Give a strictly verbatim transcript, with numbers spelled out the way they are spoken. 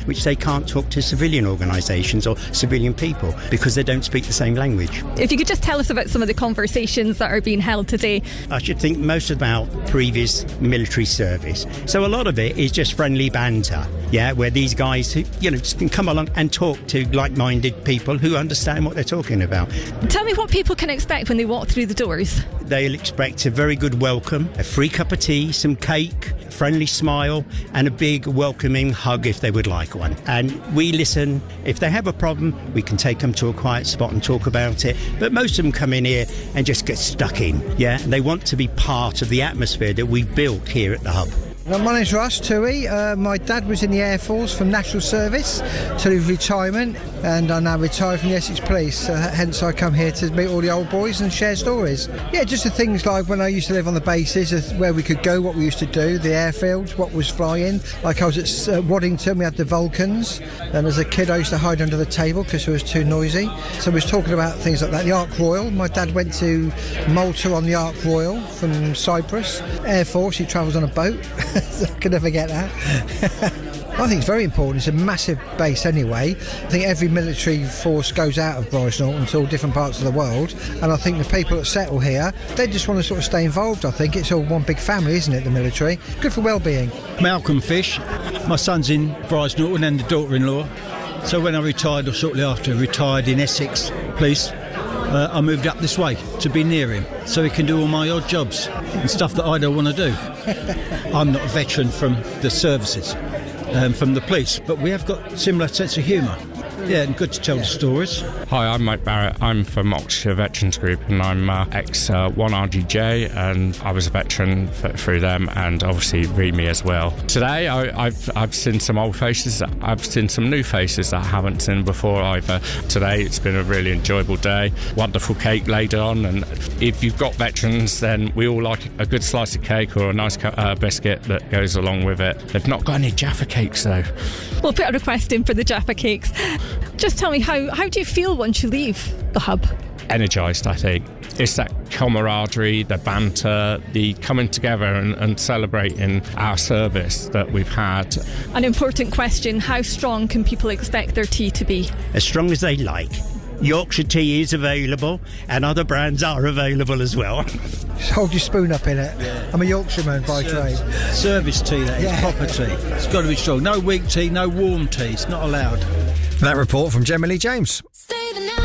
which they can't talk to civilian organisations or civilian people because they don't speak the same language. If you could just tell us about some of the conversations that are being held today. I should think most about previous military service. So a lot of it is just friendly banter, yeah, where these guys who, you know, can come along and talk to like-minded people who understand what they're talking about. Tell me what people can expect when they walk through the doors. They'll expect a very good welcome, a free cup of tea, some cake, a friendly smile, and a big welcoming hug if they would like one. And we listen. If they have a problem, we can take them to a quiet spot and talk about it. But most of them come in here and just get stuck in, yeah? And they want to be part of the atmosphere that we've built here at the Hub. Well, my name's Russ Toohey. Uh, my dad was in the Air Force from National Service to retirement, and I now retired from the Essex Police. Uh, hence, I come here to meet all the old boys and share stories. Yeah, just the things like when I used to live on the bases, of where we could go, what we used to do, the airfields, what was flying. Like I was at uh, Waddington, we had the Vulcans, and as a kid I used to hide under the table because it was too noisy. So we was talking about things like that. The Ark Royal, my dad went to Malta on the Ark Royal from Cyprus. Air Force, he travels on a boat. I could never get that. I think it's very important. It's a massive base anyway. I think every military force goes out of Brize Norton to all different parts of the world, and I think the people that settle here, they just want to sort of stay involved. I think it's all one big family, isn't it, the military? Good for well-being. Malcolm Fish. My son's in Brize Norton and the daughter-in-law. So when I retired, or shortly after, retired in Essex Police, uh, I moved up this way to be near him so he can do all my odd jobs and stuff that I don't want to do. I'm not a veteran from the services, um, from the police, but we have got similar sense of humour. Yeah, and good to tell the stories. Hi, I'm Mike Barrett. I'm from Oxfordshire Veterans Group, and I'm uh, ex uh, one R G J, and I was a veteran f- through them, and obviously REME as well. Today, I, I've I've seen some old faces. I've seen some new faces that I haven't seen before either. Today, it's been a really enjoyable day. Wonderful cake laid on, and if you've got veterans, then we all like a good slice of cake or a nice uh, biscuit that goes along with it. They've not got any Jaffa cakes though. We'll put a request in for the Jaffa cakes. Just tell me, how, how do you feel once you leave the Hub? Energised, I think. It's that camaraderie, the banter, the coming together and, and celebrating our service that we've had. An important question, how strong can people expect their tea to be? As strong as they like. Yorkshire tea is available, and other brands are available as well. Just hold your spoon up in it. Yeah. I'm a Yorkshireman by trade. Service tea, that is, yeah. Proper tea. It's got to be strong. No weak tea, no warm tea. It's not allowed. That report from Gemma Lee James.